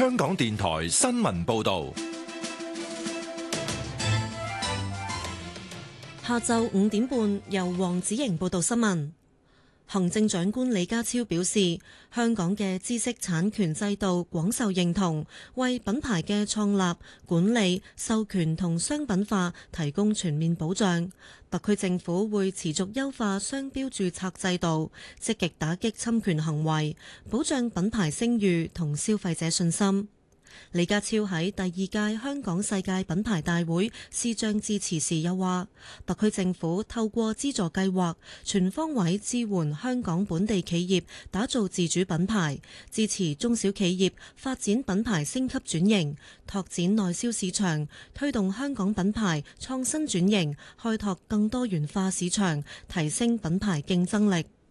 香港電台新聞報道。 下晝5點半，由黃子瑩報道新聞。行政長官李家超表示，香港嘅知識產權制度廣受認同，為品牌嘅創立、管理、授權同商品化提供全面保障。特區政府會持續優化商標註冊制度，積極打擊侵權行為，保障品牌聲譽同消費者信心。李家超喺第二屆香港世界品牌大會視像致辭時又話，特區政府透過資助計劃，全方位支援香港本地企業打造自主品牌，支持中小企業發展品牌升級轉型，拓展內銷市場，推動香港品牌創新轉型，開拓更多元化市場，提升品牌競爭力。